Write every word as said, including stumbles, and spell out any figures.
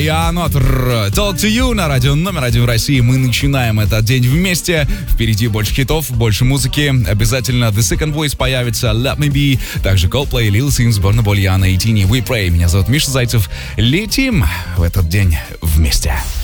и Another Talk to You на радио номер один в России. Мы начинаем этот день вместе. Впереди больше хитов, больше музыки. Обязательно The Second Voice появится, Let Me Be, также Coldplay, Lil Sims, Burna Boy и Tini We Pray. Меня зовут Миша Зайцев. Летим в этот день вместе.